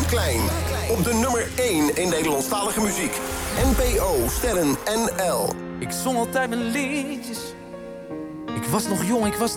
Klein. Op de nummer 1 in Nederlandstalige muziek. NPO Sterren NL. Ik zong altijd mijn liedjes. Ik was nog jong, ik was